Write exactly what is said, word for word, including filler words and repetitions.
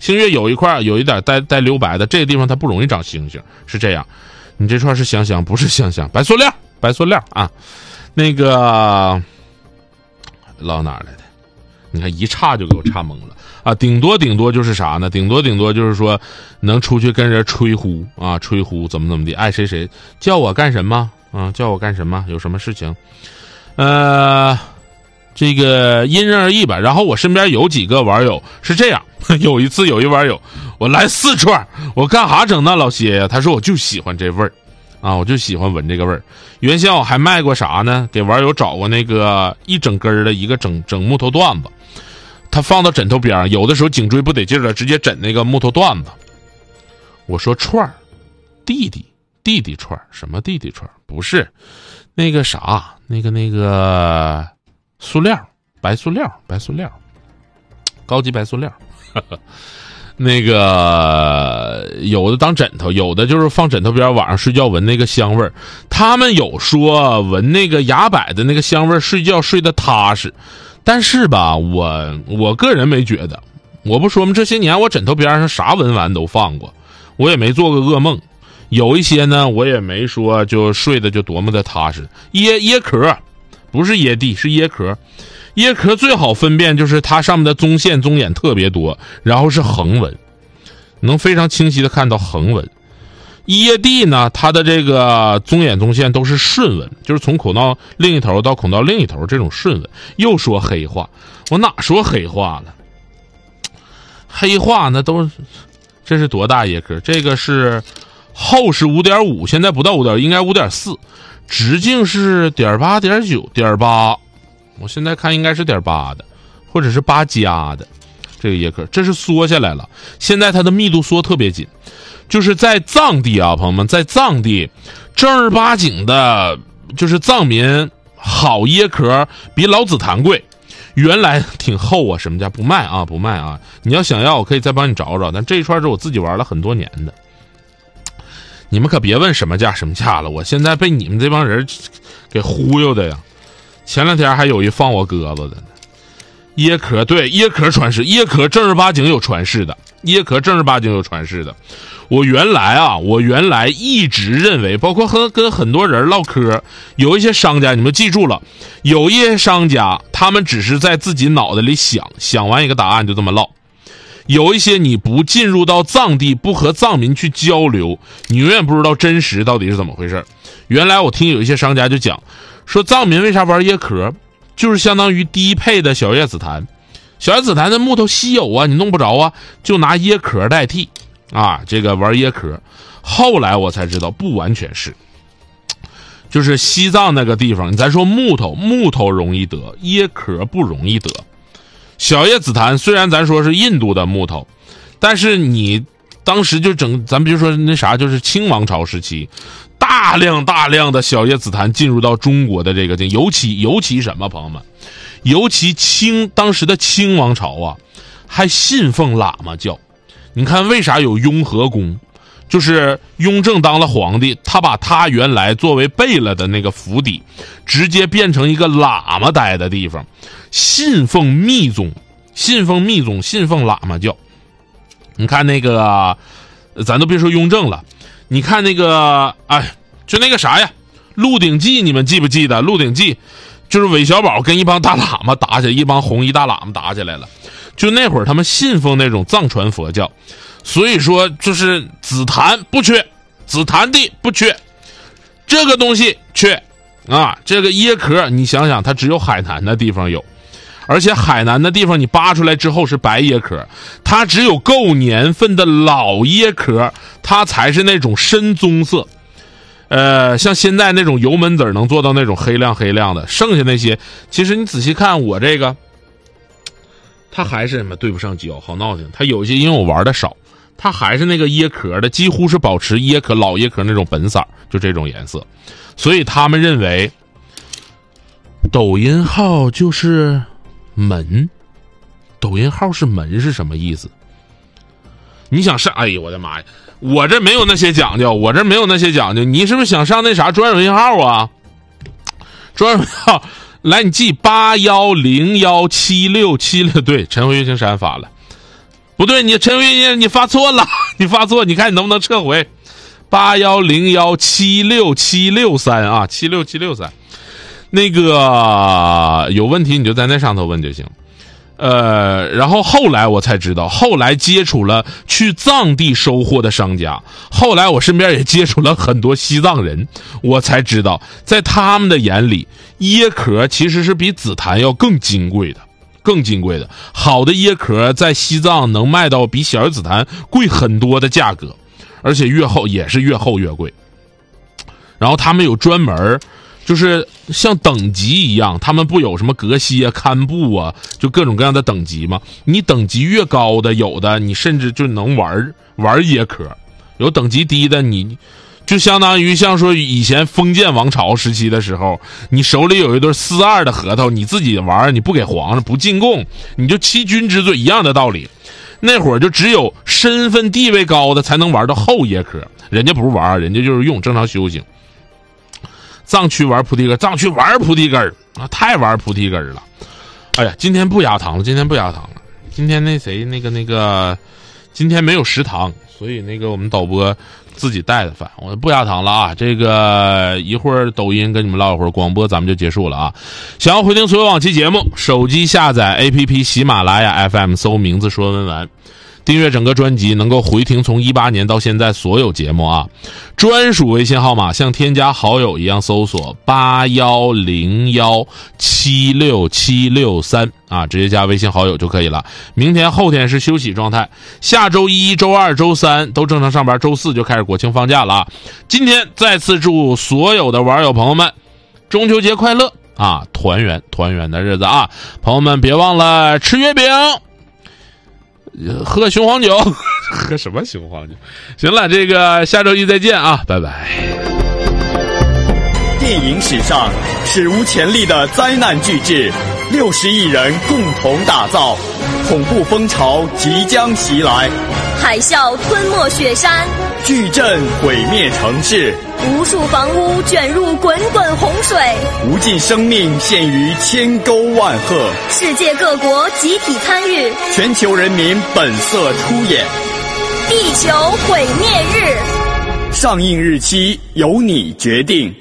星月有一块有一点带带留白的，这个地方它不容易长星星，是这样。你这串是香香，不是香香，白塑料，白塑料啊。那个唠哪儿来的？你看一岔就给我岔懵了啊！顶多顶多就是啥呢？顶多顶多就是说能出去跟人吹呼啊，吹呼怎么怎么地，爱谁谁，叫我干什么啊？叫我干什么？有什么事情？呃，这个因人而异吧。然后我身边有几个网友是这样，有一次有一网友，我来四串，我干哈整那老些呀？他说我就喜欢这味儿。啊，我就喜欢闻这个味儿。原先我还卖过啥呢？给网友找过那个一整根的一个整整木头段子，他放到枕头边上，有的时候颈椎不得劲了，直接枕那个木头段子。我说串儿，弟弟弟弟串儿，什么弟弟串儿？不是，那个啥，那个那个塑料，白塑料，白塑料，高级白塑料。呵呵，那个有的当枕头，有的就是放枕头边晚上睡觉闻那个香味儿。他们有说闻那个牙柏的那个香味儿睡觉睡得踏实，但是吧，我我个人没觉得。我不说吗？这些年我枕头边上啥闻完都放过，我也没做过噩梦。有一些呢，我也没说就睡得就多么的踏实。椰椰壳不是椰蒂，是椰壳。椰壳最好分辨就是它上面的棕线棕眼特别多，然后是横纹，能非常清晰的看到横纹。椰蒂呢，它的这个棕眼棕线都是顺纹，就是从孔道另一头到孔道另一头这种顺纹。又说黑话，我哪说黑话了？黑话那都，这是多大椰壳？这个是厚是 五点五， 现在不到五点，应该 五点四， 直径是 点八 点九 点八，我现在看应该是点八的，或者是八加的这个椰壳，这是缩下来了。现在它的密度缩特别紧，就是在藏地啊，朋友们，在藏地正儿八经的，就是藏民好椰壳比老紫檀贵。原来挺厚啊，什么价不卖啊？不卖啊！你要想要，我可以再帮你找找。但这一串是我自己玩了很多年的，你们可别问什么价什么价了。我现在被你们这帮人给忽悠的呀！前两天还有一放我鸽子的呢，椰壳，对，椰壳传世，椰壳正儿八经有传世的，椰壳正儿八经有传世的。我原来啊，我原来一直认为，包括和跟很多人唠嗑，有一些商家，你们记住了，有一些商家他们只是在自己脑袋里想，想完一个答案就这么唠。有一些你不进入到藏地，不和藏民去交流，你永远不知道真实到底是怎么回事。原来我听有一些商家就讲说，藏民为啥玩椰壳，就是相当于低配的小叶紫檀。小叶紫檀的木头稀有啊，你弄不着啊，就拿椰壳代替啊，这个玩椰壳。后来我才知道不完全是，就是西藏那个地方，咱说木头木头容易得，椰壳不容易得。小叶紫檀虽然咱说是印度的木头，但是你当时就整，咱比如说那啥，就是清王朝时期，大量大量的小叶紫檀进入到中国的这个，尤其尤其什么，朋友们，尤其清当时的清王朝啊，还信奉喇嘛教。你看为啥有雍和宫？就是雍正当了皇帝，他把他原来作为贝勒的那个府邸，直接变成一个喇嘛待的地方，信奉密宗，信奉密宗，信奉喇嘛教。你看那个，咱都别说雍正了，你看那个，哎，就那个啥呀，《鹿鼎记》，你们记不记得？《鹿鼎记》就是韦小宝跟一帮大喇嘛打起来，一帮红衣大喇嘛打起来了。就那会儿他们信奉那种藏传佛教，所以说就是紫檀不缺，紫檀地不缺，这个东西缺啊。这个椰壳你想想，它只有海南的地方有，而且海南的地方你扒出来之后是白椰壳，它只有够年份的老椰壳，它才是那种深棕色。呃，像现在那种油焖籽能做到那种黑亮黑亮的，剩下那些其实你仔细看我这个，它还是什么对不上焦，好闹挺。它有些因为我玩的少，它还是那个椰壳的，几乎是保持椰壳老椰壳那种本色，就这种颜色。所以他们认为抖音号就是门，抖音号是门是什么意思？你想上，哎呦我的妈呀，我这没有那些讲究，我这没有那些讲究。你是不是想上那啥专业微信号啊？专业微信号来，你记八幺零幺七六七六，对，陈辉月青山发了， 不对，你陈辉你你发错了，你发错，你看你能不能撤回？八幺零幺七六七六三啊，七六七六三，那个有问题你就在那上头问就行。呃，然后后来我才知道，后来接触了去藏地收货的商家，后来我身边也接触了很多西藏人，我才知道，在他们的眼里，椰壳其实是比紫檀要更金贵的，更金贵的。好的椰壳在西藏能卖到比小叶紫檀贵很多的价格，而且越厚也是越厚越贵。然后他们有专门就是像等级一样，他们不有什么格西啊、堪布啊，就各种各样的等级吗？你等级越高的，有的你甚至就能玩玩椰壳，有等级低的，你就相当于像说以前封建王朝时期的时候，你手里有一对四二的核桃，你自己玩，你不给皇上不进贡，你就欺君之罪一样的道理。那会儿就只有身份地位高的才能玩到厚椰壳，人家不是玩，人家就是用正常修行。藏区玩菩提根，藏区玩菩提根啊，太玩菩提根了。哎呀，今天不压糖了，今天不压糖了。今天那谁，那个那个，今天没有食堂，所以那个我们导播自己带的饭，我不压糖了啊。这个一会儿抖音跟你们唠一会儿，广播咱们就结束了啊。想要回听所有往期节目，手机下载 A P P 喜马拉雅 F M， 搜名字说文玩。订阅整个专辑，能够回听从一八年到现在所有节目啊。专属微信号码像添加好友一样搜索八幺零幺七六七六三啊，直接加微信好友就可以了。明天后天是休息状态，下周一周二周三都正常上班，周四就开始国庆放假了啊。今天再次祝所有的玩友朋友们中秋节快乐啊，团圆团圆的日子啊。朋友们别忘了吃月饼，喝雄黄酒，喝什么雄黄酒？行了，这个下周一再见啊，拜拜。 电影史上史无前例的灾难巨制，六十亿人共同打造，恐怖风潮即将袭来， 海啸吞没雪山， 巨震毁灭城市， 无数房屋卷入滚滚洪水， 无尽生命陷于千沟万壑， 世界各国集体参与， 全球人民本色出演， 地球毁灭日上映日期由你决定。